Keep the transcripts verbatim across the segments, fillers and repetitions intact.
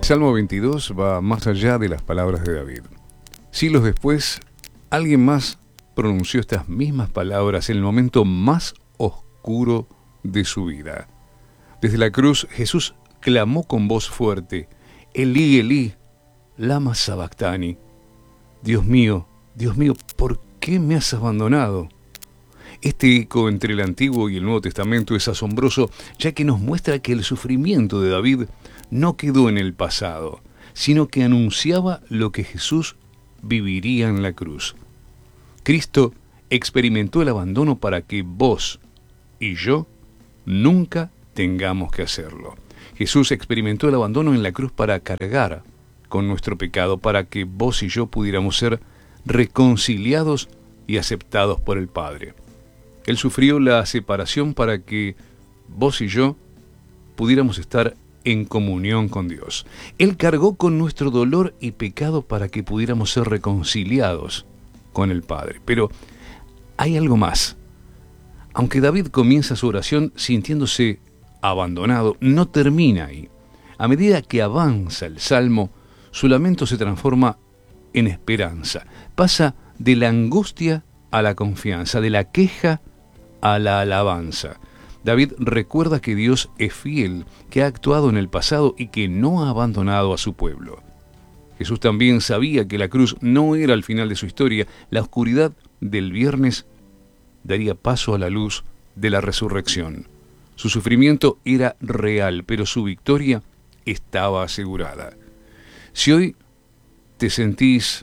Salmo veintidós va más allá de las palabras de David. Siglos después, alguien más pronunció estas mismas palabras en el momento más oscuro de su vida. Desde la cruz, Jesús clamó con voz fuerte: Elí, Elí, lama sabactani. Dios mío, Dios mío, ¿por qué me has abandonado? Este eco entre el Antiguo y el Nuevo Testamento es asombroso, ya que nos muestra que el sufrimiento de David no quedó en el pasado, sino que anunciaba lo que Jesús viviría en la cruz. Cristo experimentó el abandono para que vos y yo nunca tengamos que hacerlo. Jesús experimentó el abandono en la cruz para cargar con nuestro pecado, para que vos y yo pudiéramos ser reconciliados y aceptados por el Padre. Él sufrió la separación para que vos y yo pudiéramos estar en comunión con Dios. Él cargó con nuestro dolor y pecado para que pudiéramos ser reconciliados con el Padre. Pero hay algo más. Aunque David comienza su oración sintiéndose abandonado, no termina ahí. A medida que avanza el Salmo, su lamento se transforma en esperanza. Pasa de la angustia a la confianza, de la queja a la alabanza. David recuerda que Dios es fiel, que ha actuado en el pasado y que no ha abandonado a su pueblo. Jesús también sabía que la cruz no era el final de su historia. La oscuridad del viernes daría paso a la luz de la resurrección. Su sufrimiento era real, pero su victoria estaba asegurada. Si hoy te sentís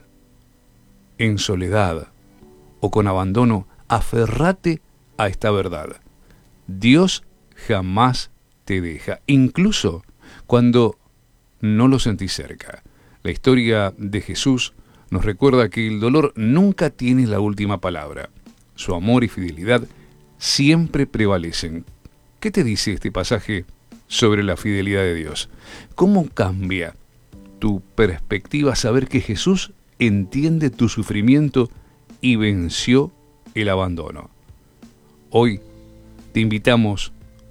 en soledad o con abandono, aferrate a esta verdad. Dios jamás te deja, incluso cuando no lo sentís cerca. La historia de Jesús nos recuerda que el dolor nunca tiene la última palabra. Su amor y fidelidad siempre prevalecen. ¿Qué te dice este pasaje sobre la fidelidad de Dios? ¿Cómo cambia tu perspectiva saber que Jesús entiende tu sufrimiento y venció el abandono? Hoy te invitamos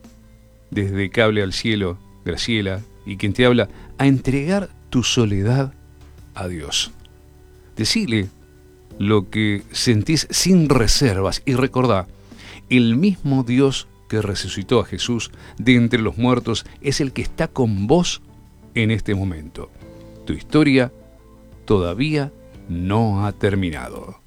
desde Cable al Cielo, Graciela y quien te habla, a entregar tu soledad a Dios. Decile lo que sentís sin reservas y recordá, el mismo Dios que resucitó a Jesús de entre los muertos es el que está con vos en este momento. Tu historia todavía no ha terminado.